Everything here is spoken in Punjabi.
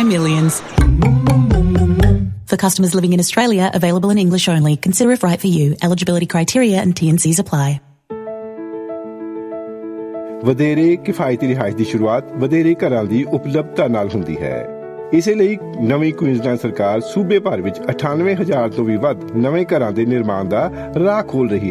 by millions. For customers living in Australia, available in English only. Consider if right for you. Eligibility criteria and T&Cs apply. ਵਧੇਰੇ ਕਿਫਾਇਤੀ ਰਿਹਾਇਸ਼ ਦੀ ਸ਼ੁਰੂਆਤ ਵਧੇਰੇ ਘਰਾਂ ਦੀ ਉਪਲਬਧਤਾ ਨਾਲ ਹੁੰਦੀ ਹੈ। ਇਸੇ ਲਈ ਨਵੀਂ ਕੁਇਨਜ਼ਲੈਂਡ ਸਰਕਾਰ ਸੂਬੇ ਭਰ ਵਿੱਚ 98,000 ਤੋਂ ਵੀ ਵੱਧ ਨਵੇਂ ਘਰਾਂ ਦੇ ਨਿਰਮਾਣ ਦਾ ਰਾਹ ਖੋਲ ਰਹੀ